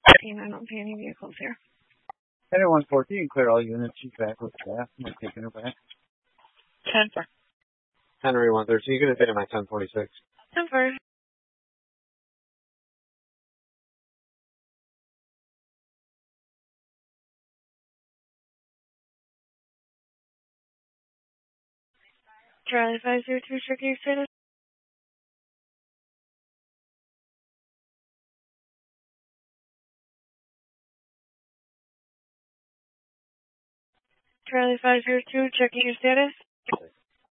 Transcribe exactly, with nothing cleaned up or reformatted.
I don't see any vehicles here. Header one fourteen, clear all units. She's back with staff. I'm taking her back. ten four. Henry one thirteen, you can fit in my ten forty-six. ten four. Charlie five zero two, check your status. Charlie five zero two, checking your status.